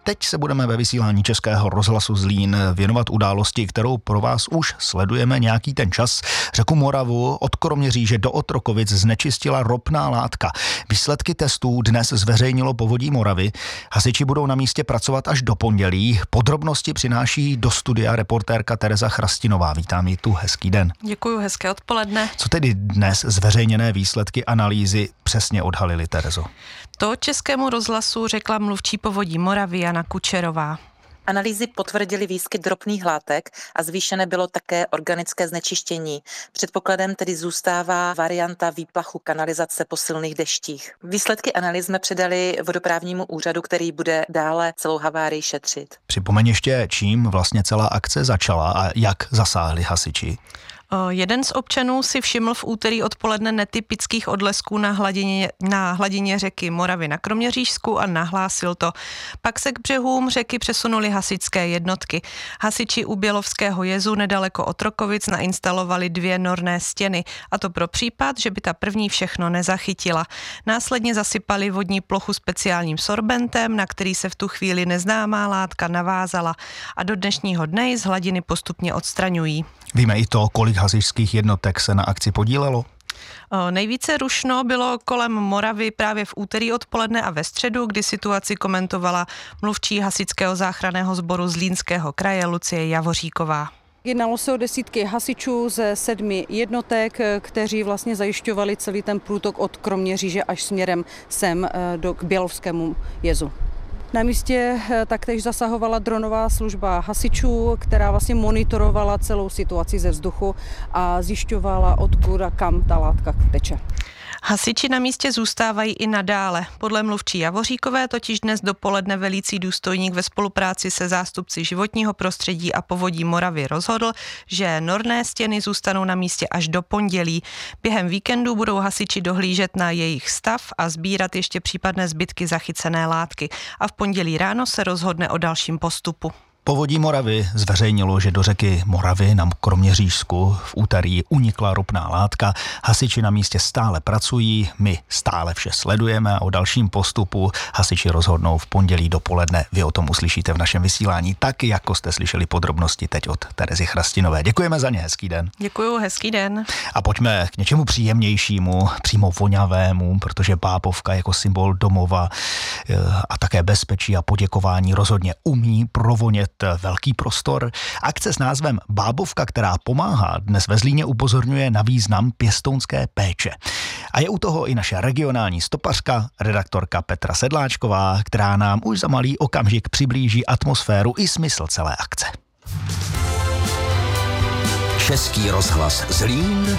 teď se budeme ve vysílání Českého rozhlasu Zlín věnovat události, kterou pro vás už sledujeme nějaký ten čas. Řeku Moravu od Kroměříže do Otrokovic znečistila ropná látka. Výsledky testů dnes zveřejnilo Povodí Moravy. Hasiči budou na místě pracovat až do pondělí. Podrobnosti přináší do studia reportérka Tereza Chrastinová. Vítám ji tu, hezký den. Děkuju, hezké odpoledne. Co tedy dnes zveřejněné výsledky analýzy přesně odhalily, Terezo? To Českému rozhlasu řekla mluvčí Povodí Moravy Jana Kučerová. Analýzy potvrdily výskyt ropných látek a zvýšené bylo také organické znečištění. Předpokladem tedy zůstává varianta výplachu kanalizace po silných deštích. Výsledky analýz jsme předali vodoprávnímu úřadu, který bude dále celou havárii šetřit. Připomeň ještě, čím vlastně celá akce začala a jak zasáhli hasiči. Jeden z občanů si všiml v úterý odpoledne netypických odlesků na hladině řeky Moravy na Kroměřížsku a nahlásil to. Pak se k břehům řeky přesunuli hasičské jednotky. Hasiči u Bělovského jezu nedaleko Otrokovic nainstalovali 2 norné stěny, a to pro případ, že by ta první všechno nezachytila. Následně zasypali vodní plochu speciálním sorbentem, na který se v tu chvíli neznámá látka navázala, a do dnešního dne ji z hladiny postupně odstraňují. Víme i to, kolik hasičských jednotek se na akci podílelo? Nejvíce rušno bylo kolem Moravy právě v úterý odpoledne a ve středu, kdy situaci komentovala mluvčí hasičského záchranného sboru Zlínského kraje Lucie Javoříková. Jednalo se o desítky hasičů ze 7 jednotek, kteří vlastně zajišťovali celý ten průtok od Kroměříže až směrem sem k Bělovskému jezu. Na místě taktéž zasahovala dronová služba hasičů, která vlastně monitorovala celou situaci ze vzduchu a zjišťovala, odkud a kam ta látka teče. Hasiči na místě zůstávají i nadále. Podle mluvčí Javoříkové totiž dnes dopoledne velící důstojník ve spolupráci se zástupci životního prostředí a Povodí Moravy rozhodl, že norné stěny zůstanou na místě až do pondělí. Během víkendu budou hasiči dohlížet na jejich stav a sbírat ještě případné zbytky zachycené látky. A v pondělí ráno se rozhodne o dalším postupu. Povodí Moravy zveřejnilo, že do řeky Moravy na Kroměřížsku v úterý unikla ropná látka. Hasiči na místě stále pracují, my stále vše sledujeme a o dalším postupu hasiči rozhodnou v pondělí dopoledne. Vy o tom uslyšíte v našem vysílání, tak jako jste slyšeli podrobnosti teď od Terezy Chrastinové. Děkujeme za ně, hezký den. Děkuju, hezký den. A pojďme k něčemu příjemnějšímu, přímo voňavému, protože bábovka jako symbol domova a také bezpečí a poděkování rozhodně umí provonět velký prostor. Akce s názvem Bábovka, která pomáhá, dnes ve Zlíně upozorňuje na význam pěstounské péče. A je u toho i naše regionální stopařka, redaktorka Petra Sedláčková, která nám už za malý okamžik přiblíží atmosféru i smysl celé akce. Český rozhlas Zlín,